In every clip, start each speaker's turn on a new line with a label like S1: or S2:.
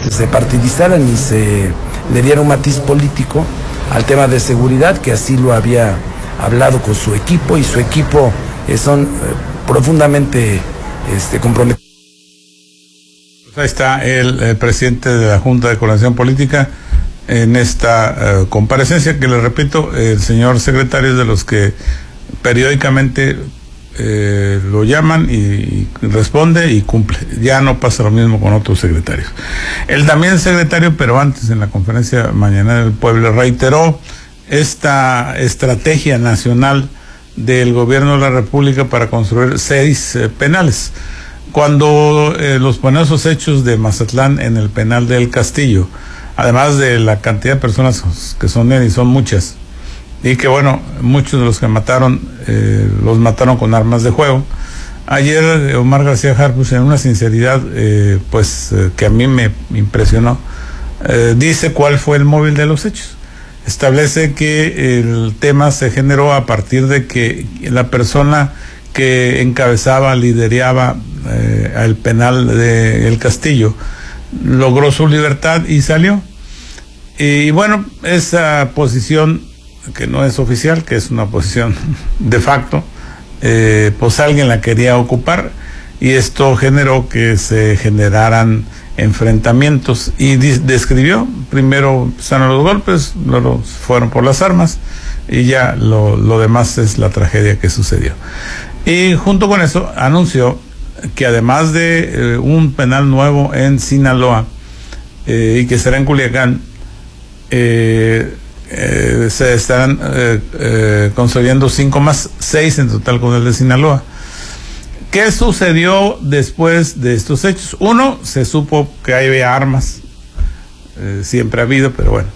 S1: se partidizaran y se le diera un matiz político al tema de seguridad, que así lo había hablado con su equipo, y su equipo son profundamente comprometidos.
S2: Ahí está el presidente de la Junta de Coordinación Política en esta comparecencia, que le repito, el señor secretario es de los que periódicamente lo llaman y responde y cumple. Ya no pasa lo mismo con otros secretarios. Él también es secretario, pero antes, en la conferencia mañanera del pueblo, reiteró esta estrategia nacional del gobierno de la República para construir 6 penales. Cuando los penosos hechos de Mazatlán en el penal del Castillo, además de la cantidad de personas que son y son muchas, y que bueno, muchos de los que mataron, los mataron con armas de fuego. Ayer Omar García Harfuch, en una sinceridad que a mí me impresionó, dice cuál fue el móvil de los hechos. Establece que el tema se generó a partir de que la persona que encabezaba, lideraba al penal de El Castillo, logró su libertad y salió. Y bueno, esa posición, que no es oficial, que es una posición de facto, pues alguien la quería ocupar, y esto generó que se generaran enfrentamientos, y describió, primero empezaron los golpes, luego fueron por las armas, y ya lo demás es la tragedia que sucedió. Y junto con eso anunció que además de un penal nuevo en Sinaloa, y que será en Culiacán, se estarán construyendo 5 más, 6 en total con el de Sinaloa. ¿Qué sucedió después de estos hechos? Uno, se supo que había armas, siempre ha habido, pero bueno,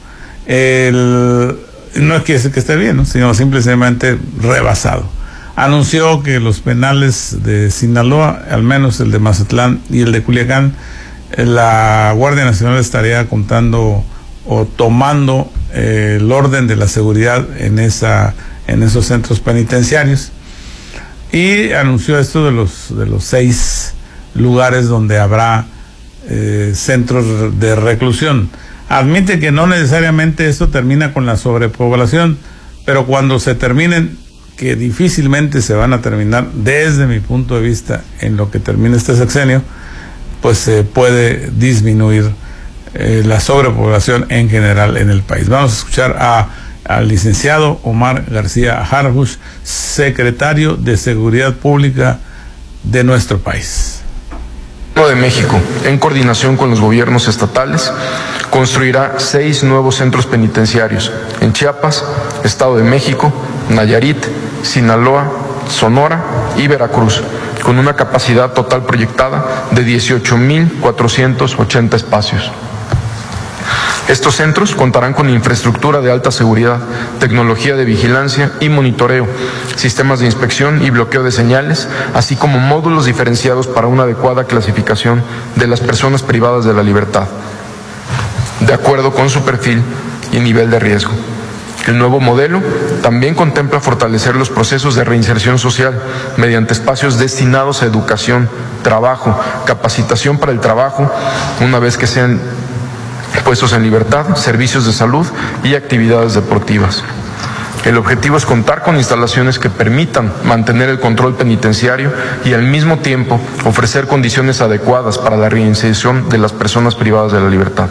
S2: no quiere decir que esté bien, ¿no? Sino simplemente rebasado. Anunció que los penales de Sinaloa, al menos el de Mazatlán y el de Culiacán, la Guardia Nacional estaría contando o tomando el orden de la seguridad en esos centros penitenciarios, y anunció esto de los 6 lugares donde habrá centros de reclusión. Admite que no necesariamente esto termina con la sobrepoblación, pero cuando se terminen, que difícilmente se van a terminar desde mi punto de vista en lo que termine este sexenio, pues se puede disminuir la sobrepoblación en general en el país. Vamos a escuchar al licenciado Omar García Harfuch, secretario de Seguridad Pública de nuestro país.
S3: El Gobierno de México, en coordinación con los gobiernos estatales, construirá 6 nuevos centros penitenciarios en Chiapas, Estado de México, Nayarit, Sinaloa, Sonora y Veracruz, con una capacidad total proyectada de 18.480 espacios. Estos centros contarán con infraestructura de alta seguridad, tecnología de vigilancia y monitoreo, sistemas de inspección y bloqueo de señales, así como módulos diferenciados para una adecuada clasificación de las personas privadas de la libertad, de acuerdo con su perfil y nivel de riesgo. El nuevo modelo también contempla fortalecer los procesos de reinserción social mediante espacios destinados a educación, trabajo, capacitación para el trabajo, una vez que sean puestos en libertad, servicios de salud y actividades deportivas. El objetivo es contar con instalaciones que permitan mantener el control penitenciario y al mismo tiempo ofrecer condiciones adecuadas para la reinserción de las personas privadas de la libertad.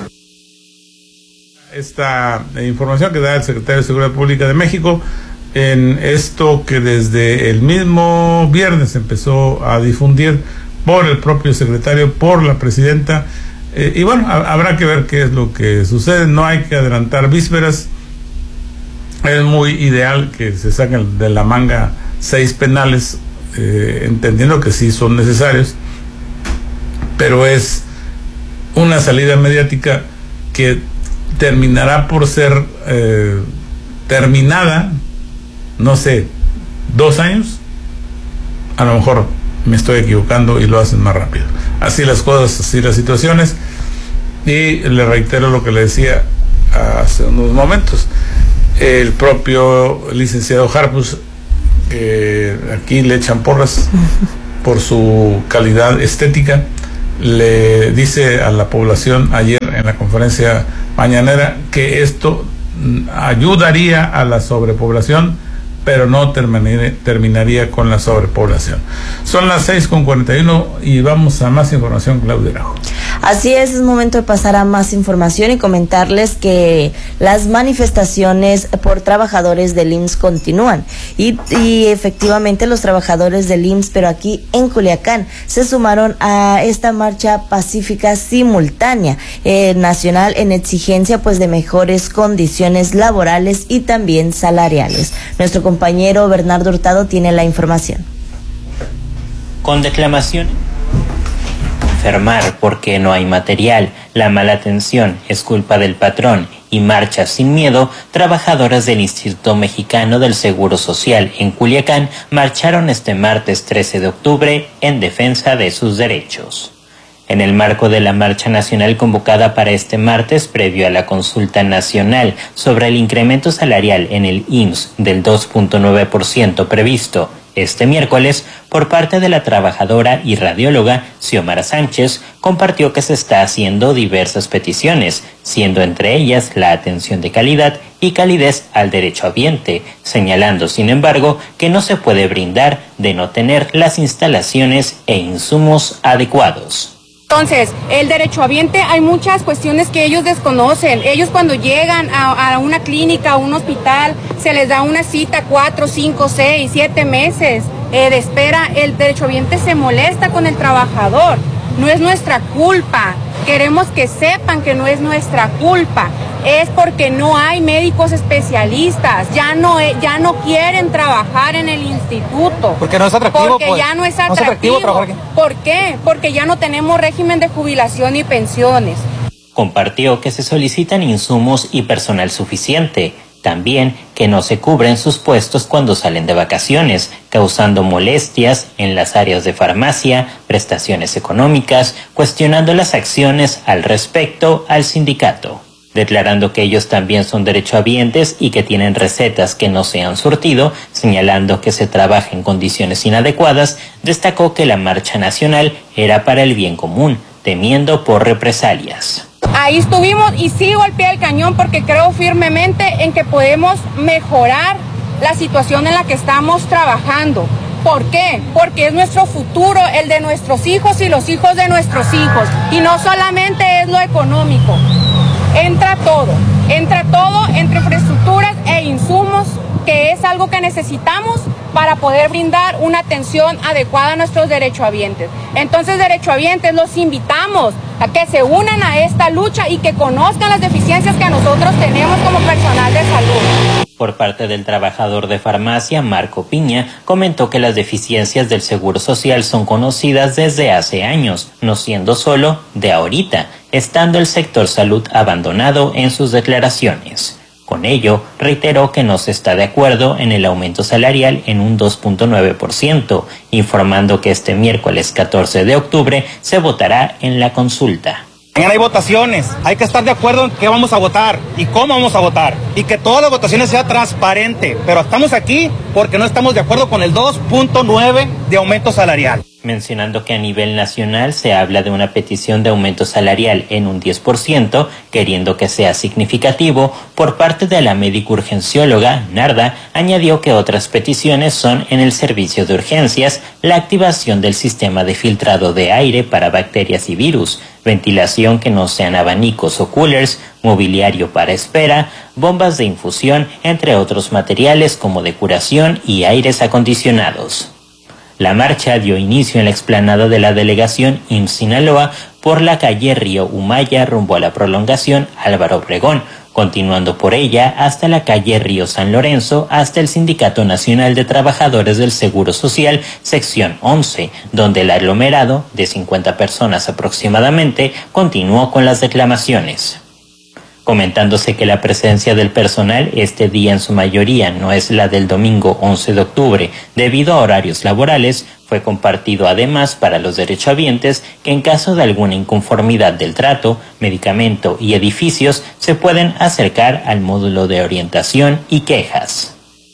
S2: Esta información que da el secretario de Seguridad Pública de México, en esto que desde el mismo viernes empezó a difundir por el propio secretario, por la presidenta, y bueno, habrá que ver qué es lo que sucede. No hay que adelantar vísperas. Es muy ideal que se saquen de la manga 6 penales, entendiendo que sí son necesarios, pero es una salida mediática que terminará por ser terminada, no sé, 2 años. A lo mejor me estoy equivocando y lo hacen más rápido. Así las cosas, así las situaciones. Y le reitero lo que le decía hace unos momentos. El propio licenciado Harfuch, aquí le echan porras por su calidad estética, le dice a la población ayer conferencia mañanera, que esto ayudaría a la sobrepoblación, pero no terminaría con la sobrepoblación. Son las 6:41 y vamos a más información, Claudia Arajo.
S4: Así es momento de pasar a más información y comentarles que las manifestaciones por trabajadores del IMSS continúan y efectivamente los trabajadores del IMSS, pero aquí en Culiacán, se sumaron a esta marcha pacífica simultánea nacional en exigencia pues de mejores condiciones laborales y también salariales. Nuestro compañero Bernardo Hurtado tiene la información.
S5: Con declamación, enfermar porque no hay material, la mala atención es culpa del patrón y marchas sin miedo, trabajadoras del Instituto Mexicano del Seguro Social en Culiacán marcharon este martes 13 de octubre en defensa de sus derechos. En el marco de la marcha nacional convocada para este martes, previo a la consulta nacional sobre el incremento salarial en el IMSS del 2.9% previsto este miércoles, por parte de la trabajadora y radióloga Xiomara Sánchez, compartió que se está haciendo diversas peticiones, siendo entre ellas la atención de calidad y calidez al derechohabiente, señalando, sin embargo, que no se puede brindar de no tener las instalaciones e insumos adecuados.
S6: Entonces, el derechohabiente, hay muchas cuestiones que ellos desconocen. Ellos cuando llegan a una clínica, a un hospital, se les da una cita 4, 5, 6, 7 meses de espera. El derechohabiente se molesta con el trabajador. No es nuestra culpa. Queremos que sepan que no es nuestra culpa. Es porque no hay médicos especialistas, ya no quieren trabajar en el instituto.
S7: Porque no es atractivo.
S6: Porque ya no es atractivo. ¿Por qué? Porque ya no tenemos régimen de jubilación y pensiones.
S5: Compartió que se solicitan insumos y personal suficiente. También que no se cubren sus puestos cuando salen de vacaciones, causando molestias en las áreas de farmacia, prestaciones económicas, cuestionando las acciones al respecto al sindicato. Declarando que ellos también son derechohabientes y que tienen recetas que no se han surtido, señalando que se trabaja en condiciones inadecuadas, destacó que la marcha nacional era para el bien común, temiendo por represalias.
S6: Ahí estuvimos y sigo al pie del cañón porque creo firmemente en que podemos mejorar la situación en la que estamos trabajando. ¿Por qué? Porque es nuestro futuro, el de nuestros hijos y los hijos de nuestros hijos. Y no solamente es lo económico. Entra todo, entre infraestructuras e insumos, que es algo que necesitamos para poder brindar una atención adecuada a nuestros derechohabientes. Entonces, derechohabientes, los invitamos a que se unan a esta lucha y que conozcan las deficiencias que nosotros tenemos como personal de salud.
S5: Por parte del trabajador de farmacia, Marco Piña, comentó que las deficiencias del Seguro Social son conocidas desde hace años, no siendo solo de ahorita, estando el sector salud abandonado en sus declaraciones. Con ello, reiteró que no se está de acuerdo en el aumento salarial en un 2.9%, informando que este miércoles 14 de octubre se votará en la consulta.
S7: Mañana hay votaciones, hay que estar de acuerdo en qué vamos a votar y cómo vamos a votar y que todas las votaciones sean transparentes, pero estamos aquí porque no estamos de acuerdo con el 2.9 de aumento salarial.
S5: Mencionando que a nivel nacional se habla de una petición de aumento salarial en un 10%, queriendo que sea significativo, por parte de la médico urgencióloga Narda, añadió que otras peticiones son en el servicio de urgencias, la activación del sistema de filtrado de aire para bacterias y virus, ventilación que no sean abanicos o coolers, mobiliario para espera, bombas de infusión, entre otros materiales como de curación y aires acondicionados. La marcha dio inicio en la explanada de la delegación IMSS Sinaloa por la calle Río Humaya rumbo a la prolongación Álvaro Obregón, continuando por ella hasta la calle Río San Lorenzo hasta el Sindicato Nacional de Trabajadores del Seguro Social, sección 11, donde el aglomerado, de 50 personas aproximadamente, continuó con las declamaciones. Comentándose que la presencia del personal este día en su mayoría no es la del domingo 11 de octubre debido a horarios laborales, fue compartido además para los derechohabientes que en caso de alguna inconformidad del trato, medicamento y edificios se pueden acercar al módulo de orientación y quejas.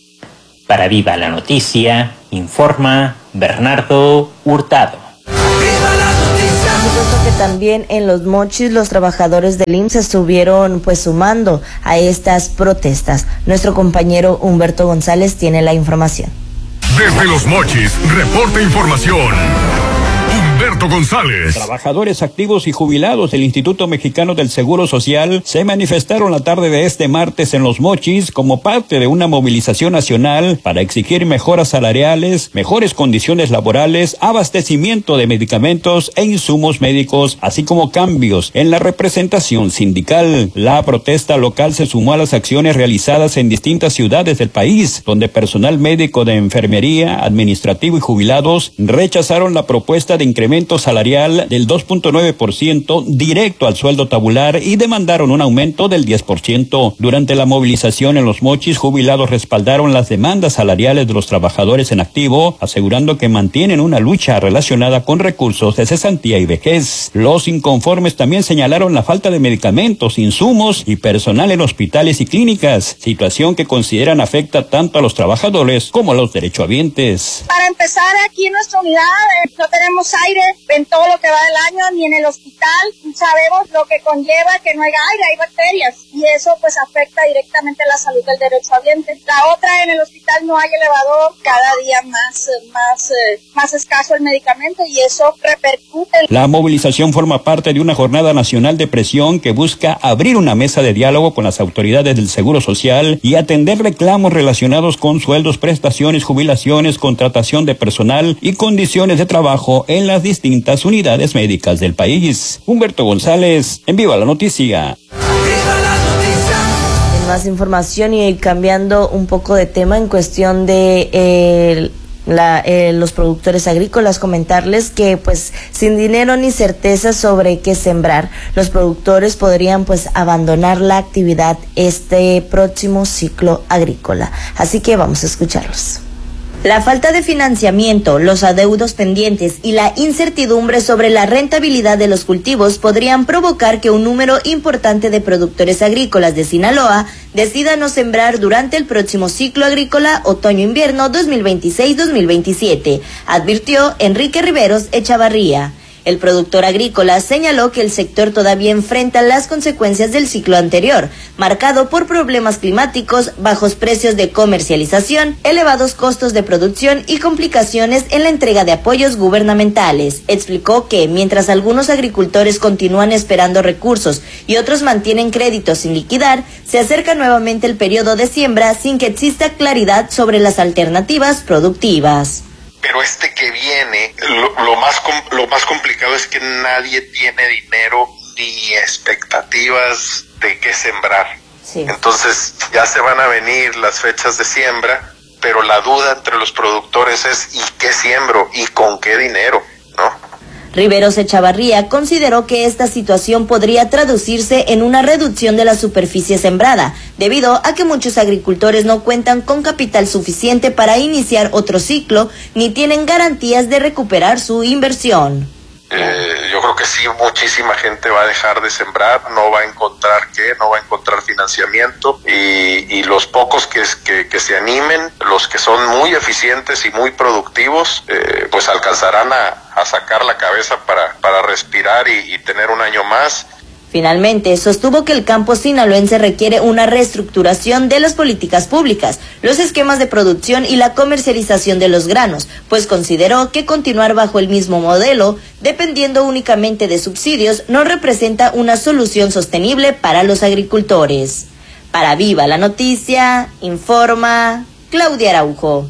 S5: Para Viva la Noticia, informa Bernardo Hurtado.
S8: ¡Viva la noticia!
S4: supuesto que también en Los Mochis los trabajadores del IMSS estuvieron pues sumando a estas protestas. Nuestro compañero Humberto González tiene la información.
S8: Desde Los Mochis, reporta información Humberto González.
S9: Trabajadores activos y jubilados del Instituto Mexicano del Seguro Social se manifestaron la tarde de este martes en Los Mochis como parte de una movilización nacional para exigir mejoras salariales, mejores condiciones laborales, abastecimiento de medicamentos e insumos médicos, así como cambios en la representación sindical. La protesta local se sumó a las acciones realizadas en distintas ciudades del país, donde personal médico de enfermería, administrativo y jubilados rechazaron la propuesta de incremento salarial del 2.9% directo al sueldo tabular y demandaron un aumento del 10%. Durante la movilización en Los Mochis, jubilados respaldaron las demandas salariales de los trabajadores en activo, asegurando que mantienen una lucha relacionada con recursos de cesantía y vejez. Los inconformes también señalaron la falta de medicamentos, insumos y personal en hospitales y clínicas, situación que consideran afecta tanto a los trabajadores como a los derechohabientes.
S10: Para empezar, aquí en nuestra unidad no tenemos aire en todo lo que va del año, ni en el hospital. Sabemos lo que conlleva que no haya aire, hay bacterias, y eso pues afecta directamente la salud del derechohabiente. La otra, en el hospital no hay elevador, cada día más escaso el medicamento, y eso repercute.
S9: La movilización forma parte de una jornada nacional de presión que busca abrir una mesa de diálogo con las autoridades del Seguro Social y atender reclamos relacionados con sueldos, prestaciones, jubilaciones, contratación de personal y condiciones de trabajo en las distintas unidades médicas del país. Humberto González, en Viva la Noticia.
S4: En más información y cambiando un poco de tema en cuestión de los productores agrícolas, comentarles que pues sin dinero ni certeza sobre qué sembrar, los productores podrían pues abandonar la actividad este próximo ciclo agrícola. Así que vamos a escucharlos. La falta de financiamiento, los adeudos pendientes y la incertidumbre sobre la rentabilidad de los cultivos podrían provocar que un número importante de productores agrícolas de Sinaloa decida no sembrar durante el próximo ciclo agrícola otoño-invierno 2026-2027, advirtió Enrique Riveros Echavarría. El productor agrícola señaló que el sector todavía enfrenta las consecuencias del ciclo anterior, marcado por problemas climáticos, bajos precios de comercialización, elevados costos de producción y complicaciones en la entrega de apoyos gubernamentales. Explicó que mientras algunos agricultores continúan esperando recursos y otros mantienen créditos sin liquidar, se acerca nuevamente el periodo de siembra sin que exista claridad sobre las alternativas productivas.
S11: Pero que viene, lo más complicado es que nadie tiene dinero ni expectativas de qué sembrar. Sí. Entonces ya se van a venir las fechas de siembra, pero la duda entre los productores es ¿y qué siembro? ¿Y con qué dinero? ¿No?
S4: Riveros Echavarría consideró que esta situación podría traducirse en una reducción de la superficie sembrada, debido a que muchos agricultores no cuentan con capital suficiente para iniciar otro ciclo, ni tienen garantías de recuperar su inversión.
S11: Yo creo que sí, muchísima gente va a dejar de sembrar, no va a encontrar financiamiento, y los pocos que se animen, los que son muy eficientes y muy productivos, pues alcanzarán a sacar la cabeza para respirar y tener un año más.
S4: Finalmente, sostuvo que el campo sinaloense requiere una reestructuración de las políticas públicas, los esquemas de producción y la comercialización de los granos, pues consideró que continuar bajo el mismo modelo, dependiendo únicamente de subsidios, no representa una solución sostenible para los agricultores. Para Viva la Noticia, informa Claudia Araujo.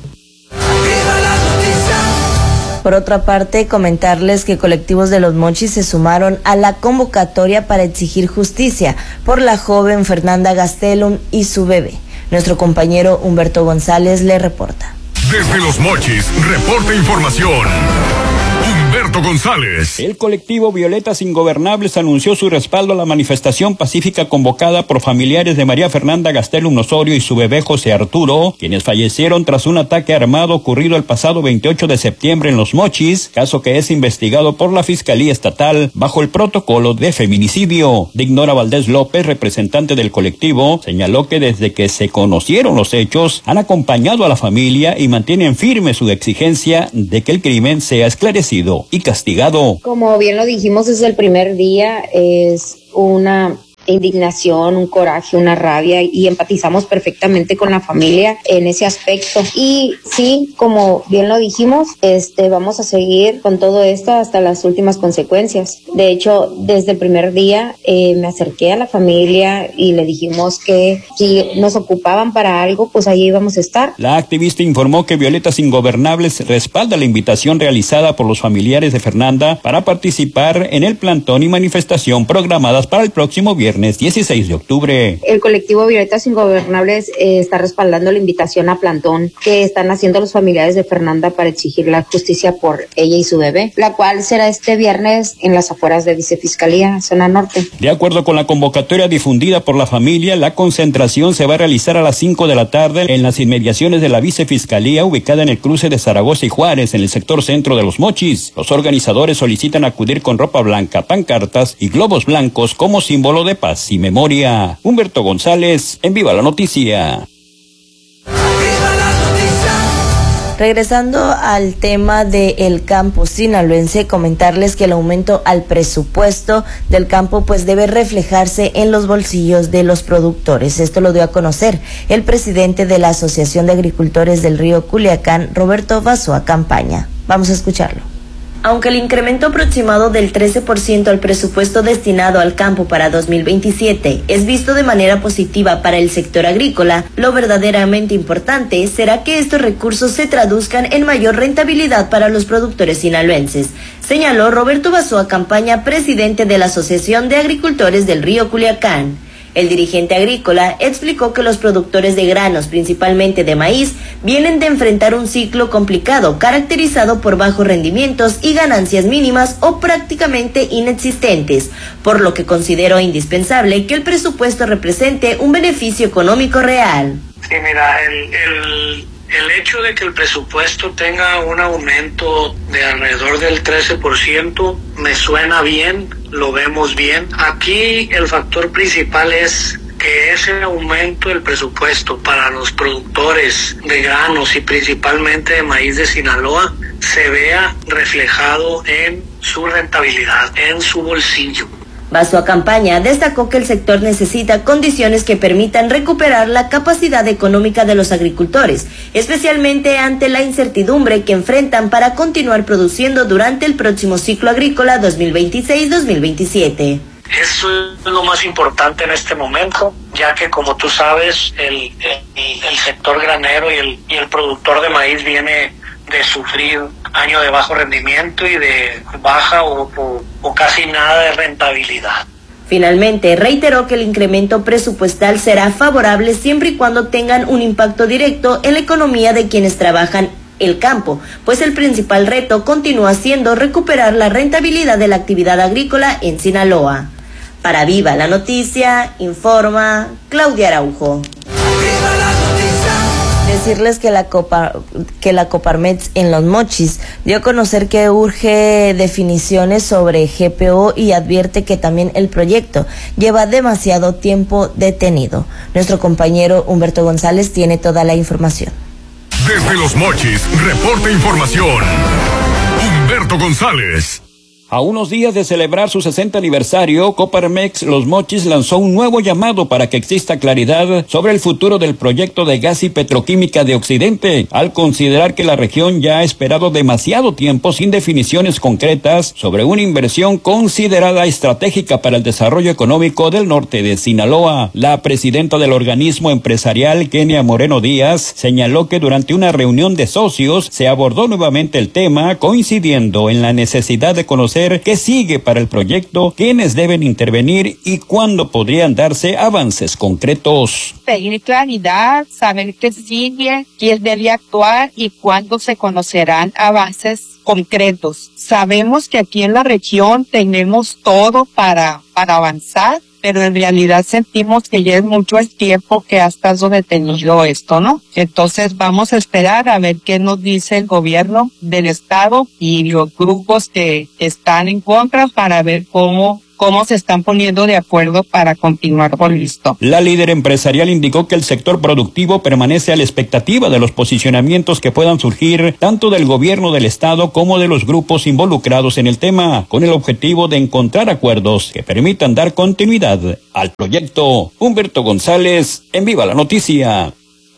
S4: Por otra parte, comentarles que colectivos de Los Mochis se sumaron a la convocatoria para exigir justicia por la joven Fernanda Gastelum y su bebé. Nuestro compañero Humberto González le reporta.
S8: Desde Los Mochis, reporta información Humberto González.
S9: El colectivo Violetas Ingobernables anunció su respaldo a la manifestación pacífica convocada por familiares de María Fernanda Gastelum Osorio y su bebé José Arturo, quienes fallecieron tras un ataque armado ocurrido el pasado 28 de septiembre en Los Mochis, caso que es investigado por la Fiscalía Estatal bajo el protocolo de feminicidio. Dignora Valdés López, representante del colectivo, señaló que desde que se conocieron los hechos han acompañado a la familia y mantienen firme su exigencia de que el crimen sea esclarecido y castigado.
S12: Como bien lo dijimos desde el primer día, es una indignación, un coraje, una rabia, y empatizamos perfectamente con la familia en ese aspecto. Y sí, como bien lo dijimos, vamos a seguir con todo esto hasta las últimas consecuencias. De hecho, desde el primer día me acerqué a la familia y le dijimos que si nos ocupaban para algo, pues ahí íbamos a estar.
S9: La activista informó que Violetas Ingobernables respalda la invitación realizada por los familiares de Fernanda para participar en el plantón y manifestación programadas para el próximo viernes 16 de octubre.
S12: El colectivo Violetas Ingobernables está respaldando la invitación a plantón que están haciendo los familiares de Fernanda para exigir la justicia por ella y su bebé, la cual será este viernes en las afueras de Vicefiscalía, zona norte.
S9: De acuerdo con la convocatoria difundida por la familia, la concentración se va a realizar a las 5 de la tarde en las inmediaciones de la Vicefiscalía, ubicada en el cruce de Zaragoza y Juárez, en el sector centro de Los Mochis. Los organizadores solicitan acudir con ropa blanca, pancartas y globos blancos como símbolo de paz y memoria. Humberto González, en Viva la Noticia.
S4: Regresando al tema del campo sinaloense, comentarles que el aumento al presupuesto del campo pues debe reflejarse en los bolsillos de los productores. Esto lo dio a conocer el presidente de la Asociación de Agricultores del Río Culiacán, Roberto Basoa Campaña. Vamos a escucharlo. Aunque el incremento aproximado del 13% al presupuesto destinado al campo para 2027 es visto de manera positiva para el sector agrícola, lo verdaderamente importante será que estos recursos se traduzcan en mayor rentabilidad para los productores sinaloenses, señaló Roberto Basoa Campaña, presidente de la Asociación de Agricultores del Río Culiacán. El dirigente agrícola explicó que los productores de granos, principalmente de maíz, vienen de enfrentar un ciclo complicado, caracterizado por bajos rendimientos y ganancias mínimas o prácticamente inexistentes, por lo que consideró indispensable que el presupuesto represente un beneficio económico real.
S13: Sí, mira, el hecho de que el presupuesto tenga un aumento de alrededor del 13% me suena bien, lo vemos bien. Aquí el factor principal es que ese aumento del presupuesto para los productores de granos y principalmente de maíz de Sinaloa se vea reflejado en su rentabilidad, en su bolsillo.
S4: Basoa Campaña destacó que el sector necesita condiciones que permitan recuperar la capacidad económica de los agricultores, especialmente ante la incertidumbre que enfrentan para continuar produciendo durante el próximo ciclo agrícola 2026-2027.
S13: Eso es lo más importante en este momento, ya que como tú sabes, el sector granero y el productor de maíz viene de sufrir año de bajo rendimiento y de baja o casi nada de rentabilidad.
S4: Finalmente, reiteró que el incremento presupuestal será favorable siempre y cuando tengan un impacto directo en la economía de quienes trabajan el campo, pues el principal reto continúa siendo recuperar la rentabilidad de la actividad agrícola en Sinaloa. Para Viva la Noticia, informa Claudia Araujo. Decirles que la Coparmex en Los Mochis dio a conocer que urge definiciones sobre GPO y advierte que también el proyecto lleva demasiado tiempo detenido. Nuestro compañero Humberto González tiene toda la información.
S8: Desde Los Mochis, reporta información. Humberto González.
S9: A unos días de celebrar su 60 aniversario, Coparmex Los Mochis lanzó un nuevo llamado para que exista claridad sobre el futuro del proyecto de gas y petroquímica de Occidente, al considerar que la región ya ha esperado demasiado tiempo sin definiciones concretas sobre una inversión considerada estratégica para el desarrollo económico del norte de Sinaloa. La presidenta del organismo empresarial, Kenia Moreno Díaz, señaló que durante una reunión de socios se abordó nuevamente el tema, coincidiendo en la necesidad de conocer qué sigue para el proyecto, quiénes deben intervenir y cuándo podrían darse avances concretos.
S14: Pedir claridad, saber qué sigue, quién debe actuar y cuándo se conocerán avances concretos. Sabemos que aquí en la región tenemos todo para avanzar, pero en realidad sentimos que ya es mucho el tiempo que ha estado detenido esto, ¿no? Entonces vamos a esperar a ver qué nos dice el gobierno del estado y los grupos que están en contra para ver cómo cómo se están poniendo de acuerdo para continuar con esto.
S9: La líder empresarial indicó que el sector productivo permanece a la expectativa de los posicionamientos que puedan surgir tanto del gobierno del estado como de los grupos involucrados en el tema, con el objetivo de encontrar acuerdos que permitan dar continuidad al proyecto. Humberto González, en Viva la Noticia.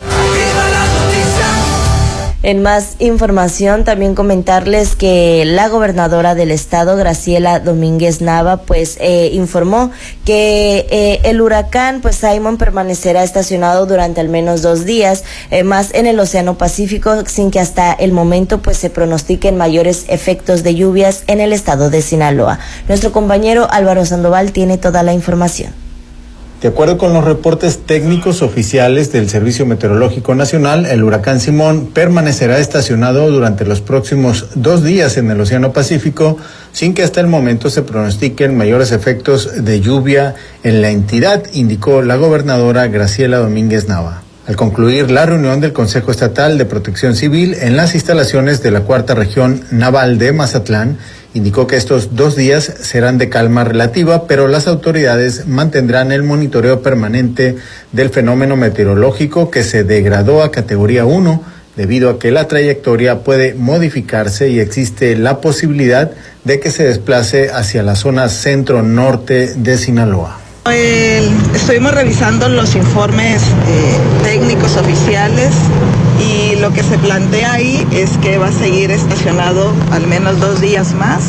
S4: En más información, también comentarles que la gobernadora del estado, Graciela Domínguez Nava, informó que el huracán, Simon, permanecerá estacionado durante al menos 2 días más en el Océano Pacífico, sin que hasta el momento se pronostiquen mayores efectos de lluvias en el estado de Sinaloa. Nuestro compañero Álvaro Sandoval tiene toda la información.
S15: De acuerdo con los reportes técnicos oficiales del Servicio Meteorológico Nacional, el huracán Simón permanecerá estacionado durante los próximos 2 días en el Océano Pacífico, sin que hasta el momento se pronostiquen mayores efectos de lluvia en la entidad, indicó la gobernadora Graciela Domínguez Nava. Al concluir la reunión del Consejo Estatal de Protección Civil en las instalaciones de la 4ª Región Naval de Mazatlán, indicó que estos 2 días serán de calma relativa, pero las autoridades mantendrán el monitoreo permanente del fenómeno meteorológico que se degradó a categoría 1 debido a que la trayectoria puede modificarse y existe la posibilidad de que se desplace hacia la zona centro-norte de Sinaloa.
S16: Estuvimos revisando los informes técnicos oficiales y lo que se plantea ahí es que va a seguir estacionado al menos 2 días más.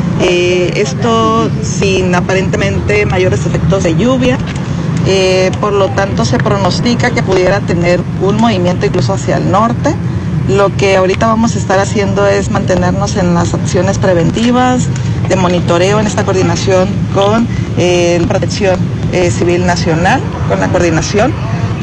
S16: Esto sin aparentemente mayores efectos de lluvia. Por lo tanto, se pronostica que pudiera tener un movimiento incluso hacia el norte. Lo que ahorita vamos a estar haciendo es mantenernos en las acciones preventivas, de monitoreo en esta coordinación con Protección Civil Nacional, con la coordinación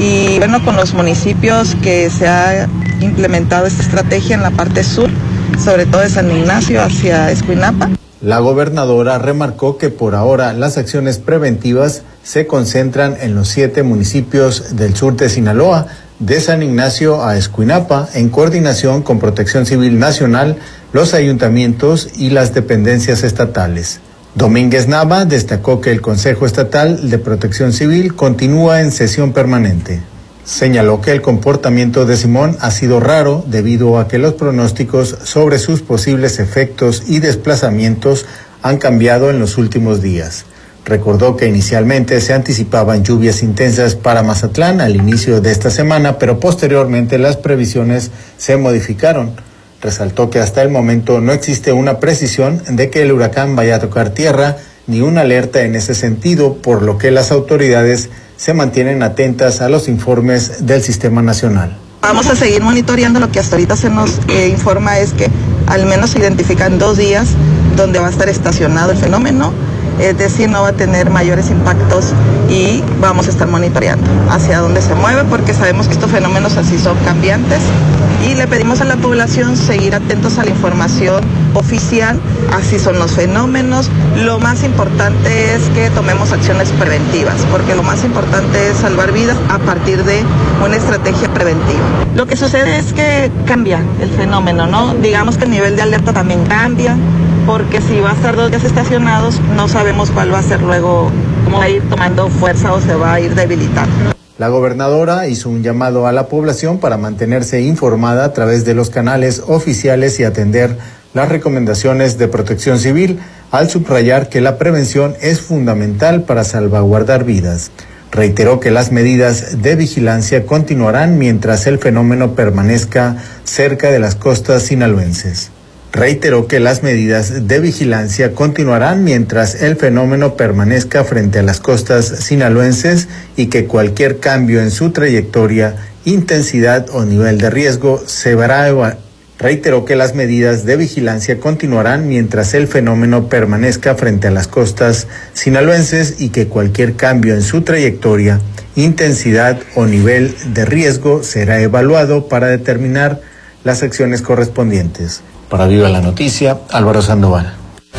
S16: y con los municipios que se ha implementado esta estrategia en la parte sur, sobre todo de San Ignacio hacia Escuinapa.
S15: La gobernadora remarcó que por ahora las acciones preventivas se concentran en los 7 municipios del sur de Sinaloa, de San Ignacio a Escuinapa, en coordinación con Protección Civil Nacional, los ayuntamientos y las dependencias estatales. Domínguez Nava destacó que el Consejo Estatal de Protección Civil continúa en sesión permanente. Señaló que el comportamiento de Simón ha sido raro debido a que los pronósticos sobre sus posibles efectos y desplazamientos han cambiado en los últimos días. Recordó que inicialmente se anticipaban lluvias intensas para Mazatlán al inicio de esta semana, pero posteriormente las previsiones se modificaron. Resaltó que hasta el momento no existe una precisión de que el huracán vaya a tocar tierra ni una alerta en ese sentido, por lo que las autoridades se mantienen atentas a los informes del Sistema Nacional.
S16: Vamos a seguir monitoreando. Lo que hasta ahorita se nos informa es que al menos se identifican 2 días donde va a estar estacionado el fenómeno, es decir, no va a tener mayores impactos y vamos a estar monitoreando hacia dónde se mueve, porque sabemos que estos fenómenos así son cambiantes y le pedimos a la población seguir atentos a la información oficial, así son los fenómenos. Lo más importante es que tomemos acciones preventivas, porque lo más importante es salvar vidas a partir de una estrategia preventiva. Lo que sucede es que cambia el fenómeno, ¿no? Digamos que el nivel de alerta también cambia, porque si va a estar 2 días estacionados, no sabemos cuál va a ser luego, cómo va a ir tomando fuerza o se va a ir debilitando.
S15: La gobernadora hizo un llamado a la población para mantenerse informada a través de los canales oficiales y atender las recomendaciones de Protección Civil, al subrayar que la prevención es fundamental para salvaguardar vidas. Reiteró que las medidas de vigilancia continuarán mientras el fenómeno permanezca cerca de las costas sinaloenses. Reiteró que las medidas de vigilancia continuarán mientras el fenómeno permanezca frente a las costas sinaloenses y que cualquier cambio en su trayectoria, intensidad o nivel de riesgo se verá. Reiteró que las medidas de vigilancia continuarán mientras el fenómeno permanezca frente a las costas sinaloenses y que cualquier cambio en su trayectoria, intensidad o nivel de riesgo será evaluado para determinar las acciones correspondientes. Para Viva la Noticia, Álvaro Sandoval.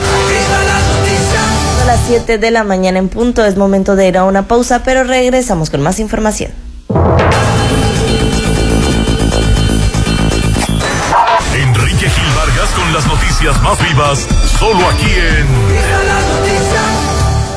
S4: A las 7 de la mañana en punto, es momento de ir a una pausa, pero regresamos con más información.
S8: Enrique Gil Vargas con las noticias más vivas, solo aquí en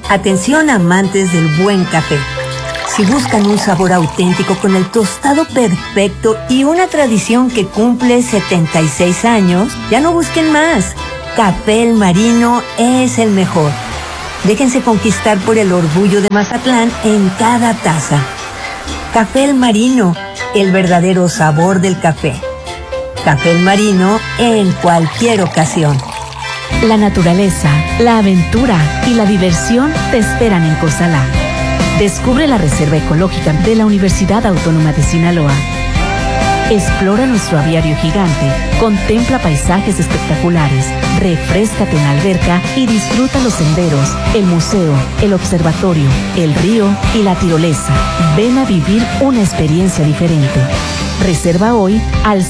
S17: Atención amantes del buen café. Si buscan un sabor auténtico con el tostado perfecto y una tradición que cumple 76 años, ya no busquen más. Café El Marino es el mejor. Déjense conquistar por el orgullo de Mazatlán en cada taza. Café El Marino, el verdadero sabor del café. Café El Marino en cualquier ocasión.
S18: La naturaleza, la aventura y la diversión te esperan en Cozalá. Descubre la Reserva Ecológica de la Universidad Autónoma de Sinaloa. Explora nuestro aviario gigante, contempla paisajes espectaculares, refréscate en la alberca y disfruta los senderos, el museo, el observatorio, el río y la tirolesa. Ven a vivir una experiencia diferente. Reserva hoy al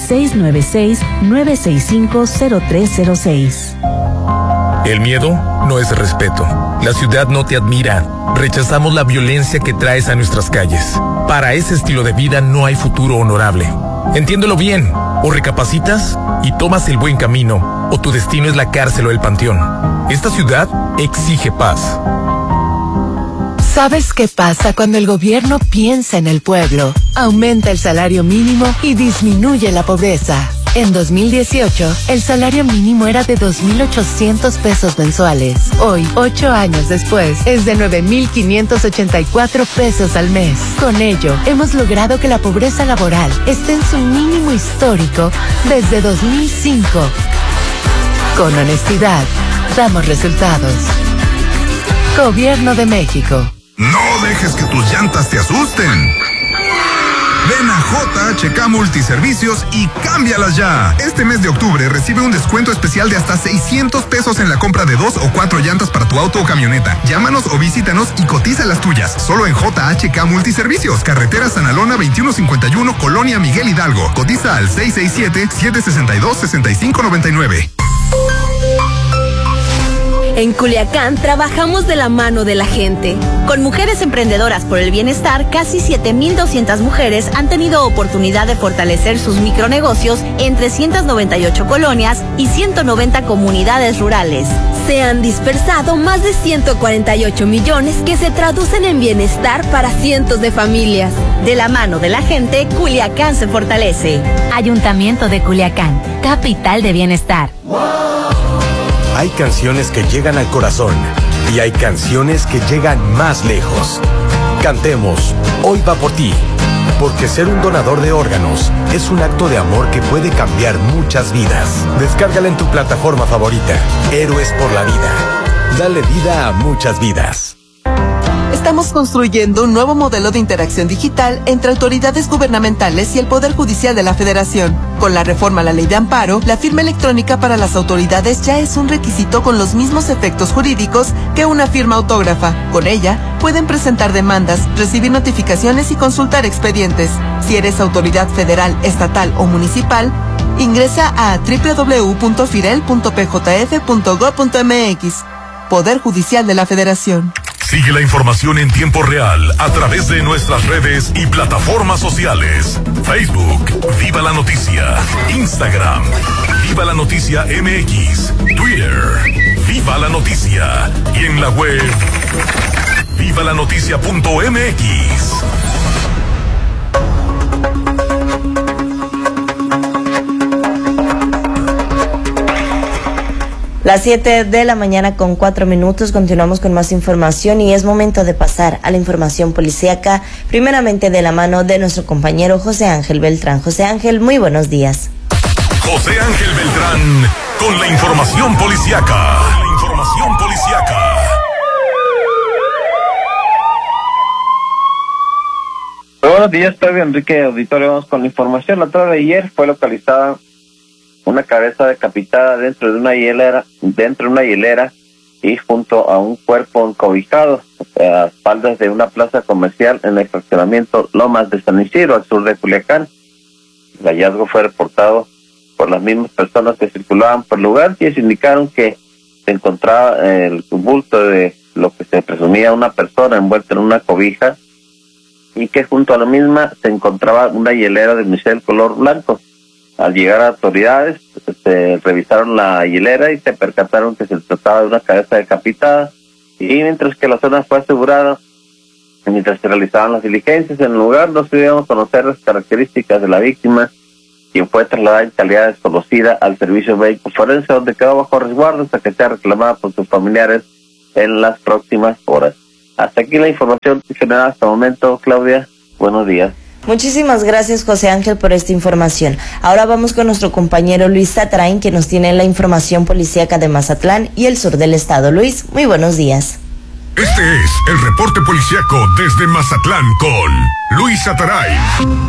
S18: 696-965-0306.
S19: El miedo no es respeto. La ciudad no te admira. Rechazamos la violencia que traes a nuestras calles. Para ese estilo de vida no hay futuro honorable. Entiéndelo bien, o recapacitas y tomas el buen camino, o tu destino es la cárcel o el panteón. Esta ciudad exige paz.
S20: ¿Sabes qué pasa cuando el gobierno piensa en el pueblo? Aumenta el salario mínimo y disminuye la pobreza. En 2018, el salario mínimo era de 2,800 pesos mensuales. Hoy, 8 años después, es de 9,584 pesos al mes. Con ello, hemos logrado que la pobreza laboral esté en su mínimo histórico desde 2005. Con honestidad, damos resultados. Gobierno de México.
S8: No dejes que tus llantas te asusten. Ven a JHK Multiservicios y cámbialas ya. Este mes de octubre recibe un descuento especial de hasta 600 pesos en la compra de 2 o 4 llantas para tu auto o camioneta. Llámanos o visítanos y cotiza las tuyas. Solo en JHK Multiservicios. Carretera San Alona 2151, Colonia Miguel Hidalgo. Cotiza al 667-762-6599.
S21: En Culiacán trabajamos de la mano de la gente. Con Mujeres Emprendedoras por el Bienestar, casi 7,200 mujeres han tenido oportunidad de fortalecer sus micronegocios en 398 colonias y 190 comunidades rurales. Se han dispersado más de 148 millones que se traducen en bienestar para cientos de familias. De la mano de la gente, Culiacán se fortalece.
S18: Ayuntamiento de Culiacán, capital de bienestar.
S22: Hay canciones que llegan al corazón y hay canciones que llegan más lejos. Cantemos Hoy va por ti, porque ser un donador de órganos es un acto de amor que puede cambiar muchas vidas. Descárgala en tu plataforma favorita. Héroes por la vida. Dale vida a muchas vidas.
S23: Estamos construyendo un nuevo modelo de interacción digital entre autoridades gubernamentales y el Poder Judicial de la Federación. Con la reforma a la Ley de Amparo, la firma electrónica para las autoridades ya es un requisito con los mismos efectos jurídicos que una firma autógrafa. Con ella, pueden presentar demandas, recibir notificaciones y consultar expedientes. Si eres autoridad federal, estatal o municipal, ingresa a www.firel.pjf.gov.mx. Poder Judicial de la Federación.
S8: Sigue la información en tiempo real a través de nuestras redes y plataformas sociales. Facebook, Viva la Noticia. Instagram, Viva la Noticia MX. Twitter, Viva la Noticia. Y en la web, vivalanoticia.mx.
S4: Las 7 de la mañana con 4 minutos, continuamos con más información y es momento de pasar a la información policíaca, primeramente de la mano de nuestro compañero José Ángel Beltrán. José Ángel, muy buenos días.
S8: José Ángel Beltrán con la información policíaca.
S24: Buenos días, Pedro Enrique Auditorio. Vamos con la información. La tarde de ayer fue localizada una cabeza decapitada dentro de una hielera y junto a un cuerpo encobijado a espaldas de una plaza comercial en el fraccionamiento Lomas de San Isidro, al sur de Culiacán. El hallazgo fue reportado por las mismas personas que circulaban por el lugar, y indicaron que se encontraba el bulto de lo que se presumía una persona envuelta en una cobija, y que junto a la misma se encontraba una hielera de unicel color blanco. Al llegar a autoridades, revisaron la hilera y se percataron que se trataba de una cabeza decapitada. y mientras que la zona fue asegurada, mientras se realizaban las diligencias en el lugar, no pudimos conocer las características de la víctima, quien fue trasladada en calidad desconocida al servicio médico forense, donde quedó bajo resguardo hasta que sea reclamada por sus familiares en las próximas horas. Hasta aquí la información generada hasta el momento, Claudia. Buenos días.
S4: Muchísimas gracias, José Ángel, por esta información. Ahora vamos con nuestro compañero Luis Tatarain, que nos tiene la información policíaca de Mazatlán y el sur del estado. Luis, muy buenos días.
S8: Este es el reporte policíaco desde Mazatlán con Luis Tatarain.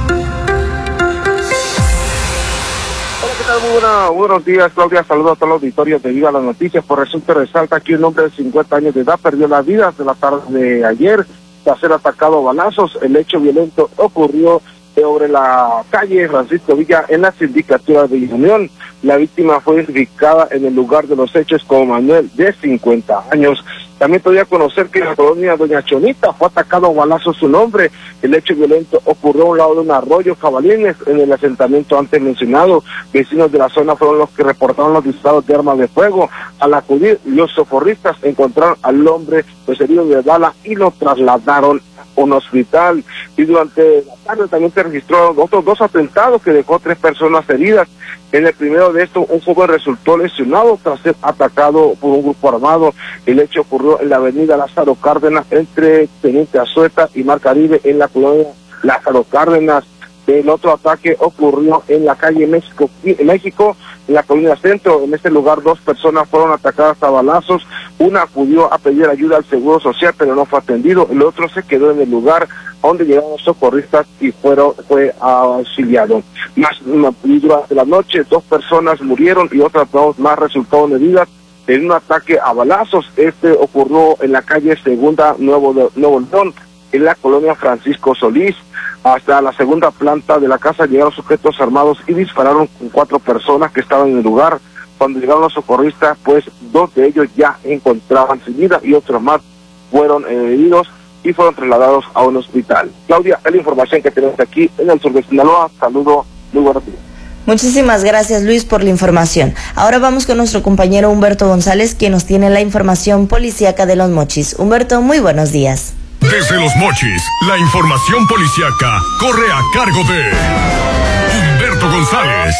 S1: Muy buenos días, Claudia. Saludos a todo el auditorio de Viva las Noticias. Por resulta resalta que un hombre de 50 años de edad perdió la vida de la tarde de ayer tras ser atacado a balazos. El hecho violento ocurrió sobre la calle Francisco Villa en la sindicatura de Unión. La víctima fue identificada en el lugar de los hechos como Manuel, de 50 años. También podía conocer que en la colonia Doña Chonita fue atacado a balazos su nombre. El hecho violento ocurrió a un lado de un arroyo Jabalines en el asentamiento antes mencionado. Vecinos de la zona fueron los que reportaron los disparos de armas de fuego. Al acudir, los socorristas encontraron al hombre pues herido de bala y lo trasladaron a un hospital. Y durante la tarde también se registraron otros 2 atentados que dejó 3 personas heridas. En el primero de estos, un joven resultó lesionado tras ser atacado por un grupo armado. El hecho ocurrió en la avenida Lázaro Cárdenas, entre Teniente Azueta y Mar Caribe, en la colonia Lázaro Cárdenas. El otro ataque ocurrió en la calle México, en la colonia Centro. En este lugar 2 personas fueron atacadas a balazos. Una acudió a pedir ayuda al Seguro Social, pero no fue atendido. El otro se quedó en el lugar donde llegaron los socorristas y fue auxiliado. Durante la noche 2 personas murieron y otras 2 más resultaron heridas en un ataque a balazos. Este ocurrió en la calle Segunda Nuevo León, en la colonia Francisco Solís. Hasta la segunda planta de la casa llegaron sujetos armados y dispararon con 4 personas que estaban en el lugar. Cuando llegaron los socorristas, pues 2 de ellos ya encontraban sin vida y otros más fueron heridos y fueron trasladados a un hospital. Claudia, es la información que tenemos aquí en el sur de Sinaloa. Saludo, muy buenos días.
S4: Muchísimas gracias, Luis, por la información. Ahora vamos con nuestro compañero Humberto González, quien nos tiene la información policíaca de Los Mochis. Humberto, muy buenos días.
S8: Desde Los Mochis, la información policíaca corre a cargo de Humberto González.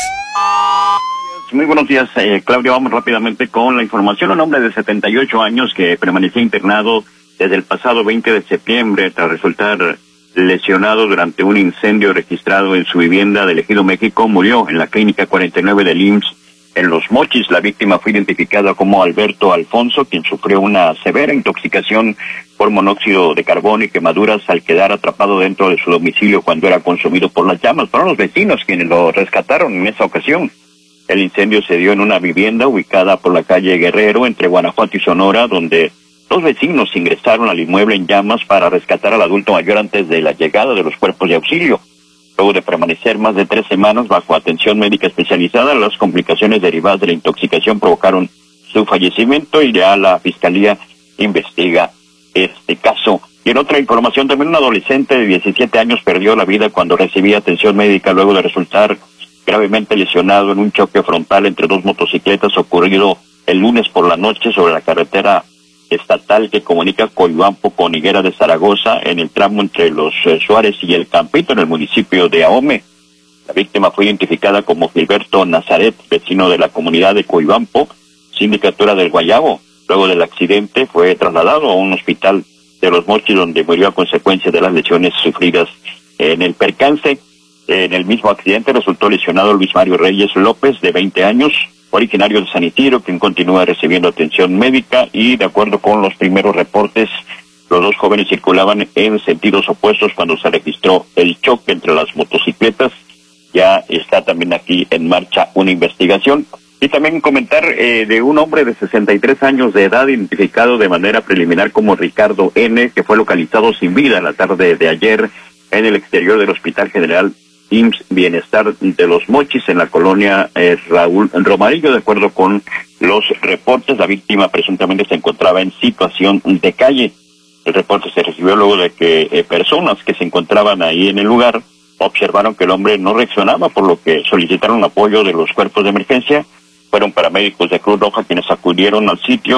S2: Muy buenos días, Claudia. Vamos rápidamente con la información. Un hombre de 78 años que permanecía internado desde el pasado 20 de septiembre tras resultar lesionado durante un incendio registrado en su vivienda de Ejido México murió en la clínica 49 del IMSS en Los Mochis. La víctima fue identificada como Alberto Alfonso, quien sufrió una severa intoxicación por monóxido de carbono y quemaduras al quedar atrapado dentro de su domicilio cuando era consumido por las llamas. Fueron los vecinos quienes lo rescataron en esa ocasión. El incendio se dio en una vivienda ubicada por la calle Guerrero entre Guanajuato y Sonora, donde 2 vecinos ingresaron al inmueble en llamas para rescatar al adulto mayor antes de la llegada de los cuerpos de auxilio. Luego de permanecer más de 3 semanas bajo atención médica especializada, las complicaciones derivadas de la intoxicación provocaron su fallecimiento y ya la Fiscalía investiga este caso. Y en otra información, también un adolescente de 17 años perdió la vida cuando recibía atención médica luego de resultar gravemente lesionado en un choque frontal entre 2 motocicletas ocurrido el lunes por la noche sobre la carretera estatal que comunica Coibampo con Higuera de Zaragoza en el tramo entre los Suárez y el Campito en el municipio de Ahome. La víctima fue identificada como Gilberto Nazaret, vecino de la comunidad de Coibampo, sindicatura del Guayabo. Luego del accidente fue trasladado a un hospital de Los Mochis donde murió a consecuencia de las lesiones sufridas en el percance. En el mismo accidente resultó lesionado Luis Mario Reyes López, de 20 años, originario de San Isidro, quien continúa recibiendo atención médica y, de acuerdo con los primeros reportes, los 2 jóvenes circulaban en sentidos opuestos cuando se registró el choque entre las motocicletas. Ya está también aquí en marcha una investigación. Y también comentar de un hombre de 63 años de edad, identificado de manera preliminar como Ricardo N., que fue localizado sin vida la tarde de ayer en el exterior del Hospital General IMSS Bienestar de Los Mochis, en la colonia Raúl Romarillo. De acuerdo con los reportes, la víctima presuntamente se encontraba en situación de calle. El reporte se recibió luego de que personas que se encontraban ahí en el lugar observaron que el hombre no reaccionaba, por lo que solicitaron apoyo de los cuerpos de emergencia. Fueron paramédicos de Cruz Roja quienes acudieron al sitio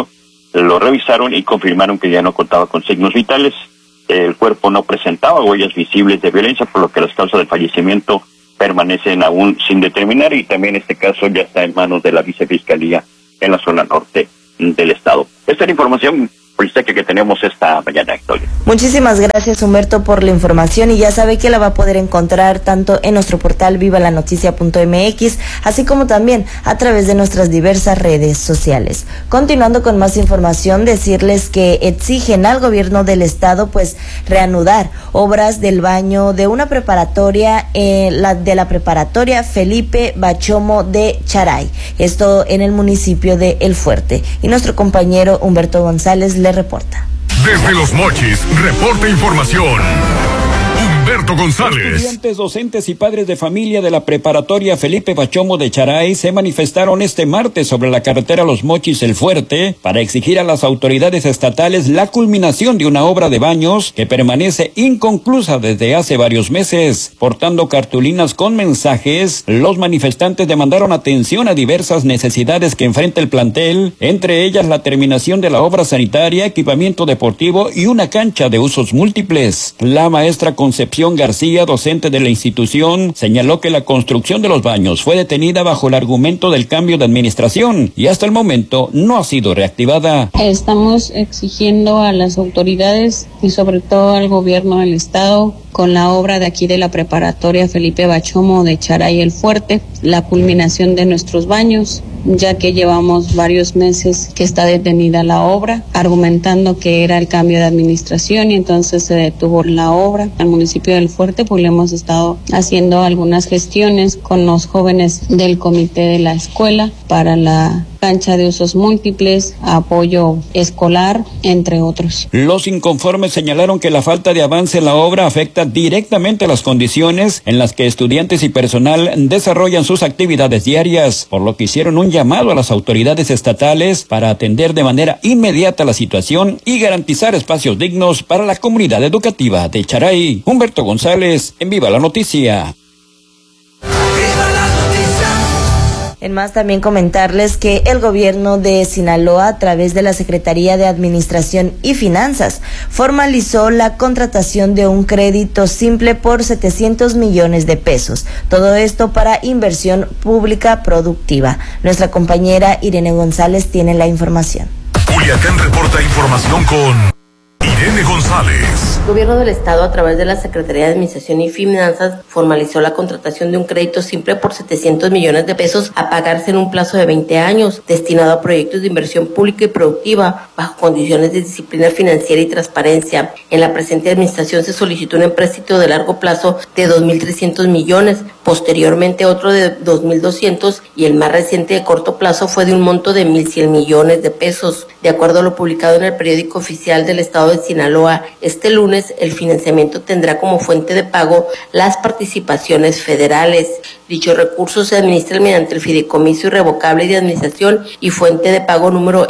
S2: lo revisaron y confirmaron que ya no contaba con signos vitales. El cuerpo no presentaba huellas visibles de violencia, por lo que las causas del fallecimiento permanecen aún sin determinar, y también este caso ya está en manos de la Vicefiscalía en la zona norte del estado. Esta es la información política que tenemos esta mañana, Victoria.
S4: Muchísimas gracias, Humberto, por la información, y ya sabe que la va a poder encontrar tanto en nuestro portal vivalanoticia.mx, así como también a través de nuestras diversas redes sociales. Continuando con más información, decirles que exigen al gobierno del estado pues reanudar obras del baño de una preparatoria, de la preparatoria Felipe Bachomo de Charay, esto en el municipio de El Fuerte, y nuestro compañero Humberto González le reporta.
S8: Desde Los Mochis, reporta información Humberto González.
S9: Estudiantes, docentes y padres de familia de la preparatoria Felipe Bachomo de Charay se manifestaron este martes sobre la carretera Los Mochis El Fuerte para exigir a las autoridades estatales la culminación de una obra de baños que permanece inconclusa desde hace varios meses. Portando cartulinas con mensajes, los manifestantes demandaron atención a diversas necesidades que enfrenta el plantel, entre ellas la terminación de la obra sanitaria, equipamiento deportivo y una cancha de usos múltiples. La maestra Concepción García, docente de la institución, señaló que la construcción de los baños fue detenida bajo el argumento del cambio de administración y hasta el momento no ha sido reactivada.
S3: Estamos exigiendo a las autoridades y sobre todo al gobierno del estado, con la obra de aquí de la preparatoria Felipe Bachomo de Charay El Fuerte, la culminación de nuestros baños, ya que llevamos varios meses que está detenida la obra, argumentando que era el cambio de administración y entonces se detuvo la obra. Al municipio del Fuerte pues le hemos estado haciendo algunas gestiones con los jóvenes del comité de la escuela para la cancha de usos múltiples, apoyo escolar, entre otros.
S9: Los inconformes señalaron que la falta de avance en la obra afecta directamente las condiciones en las que estudiantes y personal desarrollan sus actividades diarias, por lo que hicieron un llamado a las autoridades estatales para atender de manera inmediata la situación y garantizar espacios dignos para la comunidad educativa de Charay. Humberto González, en Viva la Noticia.
S4: En más, también comentarles que el gobierno de Sinaloa, a través de la Secretaría de Administración y Finanzas, formalizó la contratación de un crédito simple por 700 millones de pesos. Todo esto para inversión pública productiva. Nuestra compañera Irene González tiene la información.
S8: Culiacán reporta información con Irene González.
S5: El gobierno del estado, a través de la Secretaría de Administración y Finanzas, formalizó la contratación de un crédito simple por 700 millones de pesos a pagarse en un plazo de 20 años, destinado a proyectos de inversión pública y productiva, bajo condiciones de disciplina financiera y transparencia. En la presente administración se solicitó un empréstito de largo plazo de 2.300 millones, posteriormente otro de 2.200 y el más reciente de corto plazo fue de un monto de 1.100 millones de pesos. De acuerdo a lo publicado en el periódico oficial del estado de Sinaloa, este lunes el financiamiento tendrá como fuente de pago las participaciones federales. Dicho recurso se administra mediante el Fideicomiso Irrevocable de Administración y fuente de pago número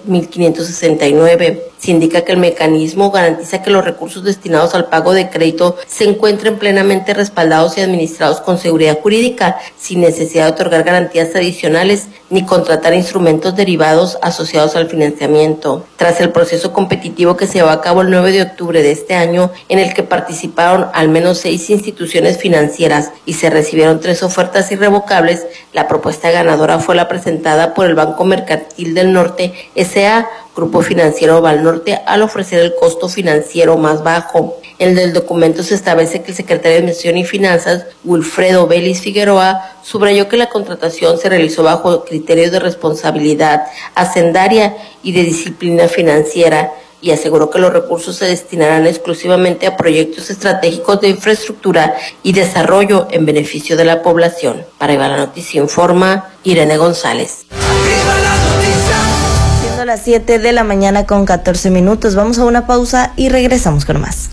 S5: F1569. Se indica que el mecanismo garantiza que los recursos destinados al pago de crédito se encuentren plenamente respaldados y administrados con seguridad jurídica, sin necesidad de otorgar garantías adicionales ni contratar instrumentos derivados asociados al financiamiento. Tras el proceso competitivo que se llevó a cabo el 9 de octubre de este año, en el que participaron al menos 6 instituciones financieras y se recibieron 3 ofertas irrevocables, la propuesta ganadora fue la presentada por el Banco Mercantil del Norte S.A., Grupo Financiero Valnorte, al ofrecer el costo financiero más bajo. En el documento se establece que el secretario de Administración y Finanzas, Wilfredo Vélez Figueroa, subrayó que la contratación se realizó bajo criterios de responsabilidad hacendaria y de disciplina financiera, y aseguró que los recursos se destinarán exclusivamente a proyectos estratégicos de infraestructura y desarrollo en beneficio de la población. Para Viva la Noticia informa Irene González.
S4: Siendo las 7 de la mañana con 14 minutos, vamos a una pausa y regresamos con más.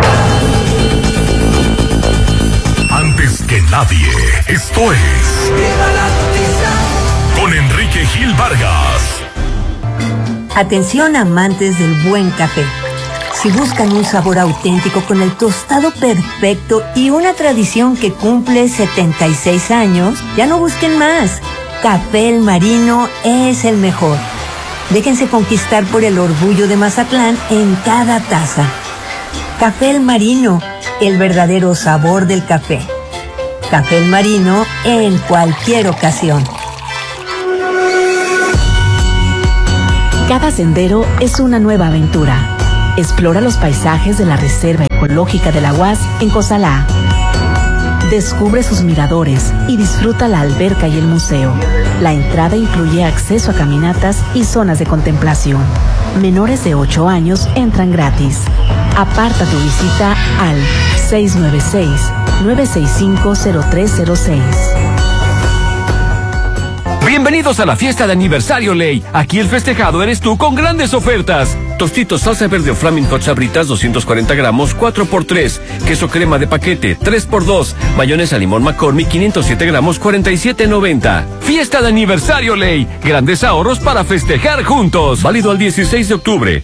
S8: Antes que nadie, esto es Viva la Noticia con Enrique Gil Vargas.
S17: Atención, amantes del buen café. Si buscan un sabor auténtico con el tostado perfecto y una tradición que cumple 76 años, ya no busquen más. Café El Marino es el mejor. Déjense conquistar por el orgullo de Mazatlán en cada taza. Café El Marino, el verdadero sabor del café. Café El Marino en cualquier ocasión.
S18: Cada sendero es una nueva aventura. Explora los paisajes de la Reserva Ecológica de la UAS en Cozalá. Descubre sus miradores y disfruta la alberca y el museo. La entrada incluye acceso a caminatas y zonas de contemplación. Menores de 8 años entran gratis. Aparta tu visita al 696-965-0306.
S6: Bienvenidos a la fiesta de aniversario Ley. Aquí el festejado eres tú con grandes ofertas. Tostitos salsa verde o Flaming Hot Sabritas 240 gramos 4x3. Queso crema de paquete 3x2. Mayonesa limón McCormick 507 gramos 47.90. Fiesta de aniversario Ley. Grandes ahorros para festejar juntos. Válido al 16 de octubre.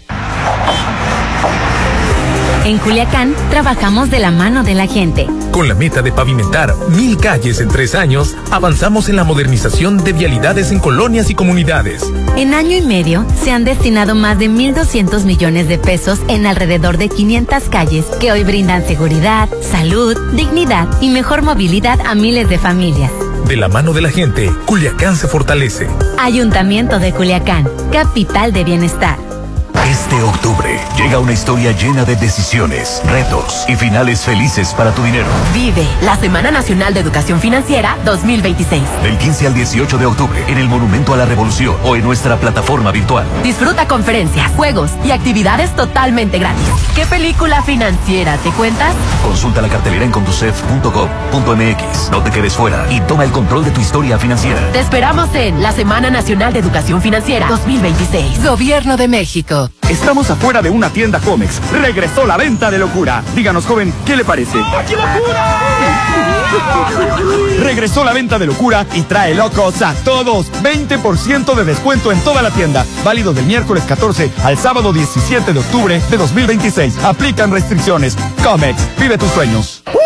S21: En Culiacán, trabajamos de la mano de la gente.
S19: Con la meta de pavimentar 1000 calles en 3 años, avanzamos en la modernización de vialidades en colonias y comunidades.
S21: En año y medio, se han destinado más de 1.200 millones de pesos en alrededor de 500 calles que hoy brindan seguridad, salud, dignidad y mejor movilidad a miles de familias.
S19: De la mano de la gente, Culiacán se fortalece.
S21: Ayuntamiento de Culiacán, capital de bienestar.
S7: Este octubre llega una historia llena de decisiones, retos y finales felices para tu dinero.
S21: Vive la Semana Nacional de Educación Financiera 2026.
S7: Del 15 al 18 de octubre en el Monumento a la Revolución o en nuestra plataforma virtual.
S21: Disfruta conferencias, juegos y actividades totalmente gratis. ¿Qué película financiera te cuentas?
S7: Consulta la cartelera en conducef.gov.mx. No te quedes fuera y toma el control de tu historia financiera.
S21: Te esperamos en la Semana Nacional de Educación Financiera 2026.
S20: Gobierno de México.
S10: Estamos afuera de una tienda Comex. Regresó la venta de locura. Díganos, joven, ¿qué le parece? ¡Qué locura! Regresó la venta de locura y trae locos a todos. 20% de descuento en toda la tienda. Válido del miércoles 14 al sábado 17 de octubre de 2026. Aplican restricciones. Comex, vive tus sueños.